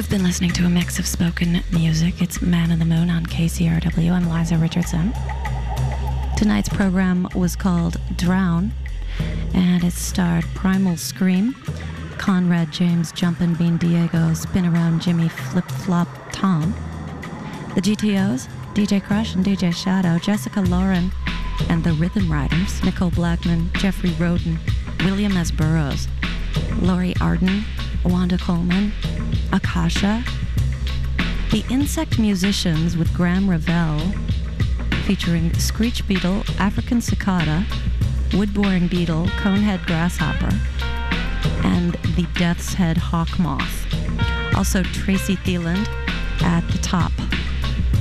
You've been listening to a mix of spoken music. It's Man in the Moon on KCRW. I'm Liza Richardson. Tonight's program was called Drown, and it starred Primal Scream, Conrad James, Jumpin' Bean Diego, Spin Around Jimmy, Flip Flop Tom, the GTOs, DJ Crush and DJ Shadow, Jessica Lauren and the Rhythm Riders, Nicole Blackman, Jeffrey Roden, William S. Burroughs, Laurie Arden, Wanda Coleman, Akasha, The Insect Musicians with Graham Revell, featuring Screech Beetle, African Cicada, Wood-boring Beetle, Conehead Grasshopper, and the Death's Head Hawk Moth. Also Tracy Thieland at the top.